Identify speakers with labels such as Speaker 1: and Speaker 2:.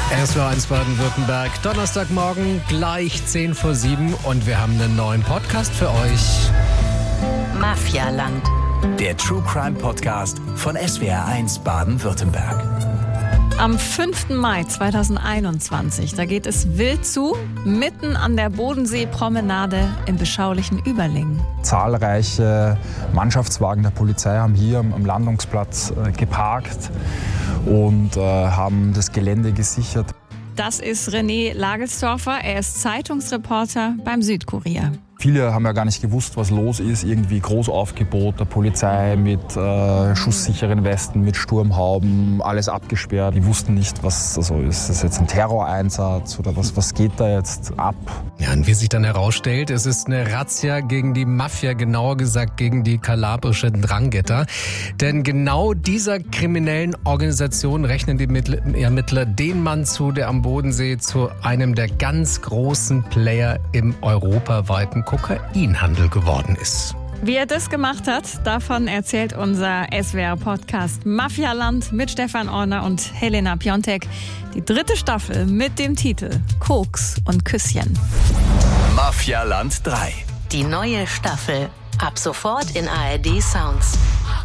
Speaker 1: SWR1 Baden-Württemberg, Donnerstagmorgen, gleich 10 vor 7 und wir haben einen neuen Podcast für euch.
Speaker 2: Mafialand.
Speaker 3: Der True Crime Podcast von SWR1 Baden-Württemberg.
Speaker 4: Am 5. Mai 2021, da geht es wild zu, mitten an der Bodensee-Promenade im beschaulichen Überlingen.
Speaker 5: Zahlreiche Mannschaftswagen der Polizei haben hier am Landungsplatz geparkt und haben das Gelände gesichert.
Speaker 4: Das ist René Lagelsdorfer, er ist Zeitungsreporter beim Südkurier.
Speaker 5: Viele haben ja gar nicht gewusst, was los ist. Irgendwie Großaufgebot der Polizei mit schusssicheren Westen, mit Sturmhauben, alles abgesperrt. Die wussten nicht, was also ist das jetzt ein Terroreinsatz oder was geht da jetzt ab?
Speaker 1: Ja, und wie sich dann herausstellt, es ist eine Razzia gegen die Mafia, genauer gesagt gegen die kalabrische Ndrangheta. Denn genau dieser kriminellen Organisation rechnen die Ermittler den Mann zu, der am Bodensee zu einem der ganz großen Player im europaweiten Kokainhandel geworden ist.
Speaker 4: Wie er das gemacht hat, davon erzählt unser SWR-Podcast Mafialand mit Stefan Orner und Helena Piontek. Die 3. Staffel mit dem Titel Koks und Küsschen.
Speaker 3: Mafialand 3.
Speaker 2: Die neue Staffel. Ab sofort in ARD Sounds.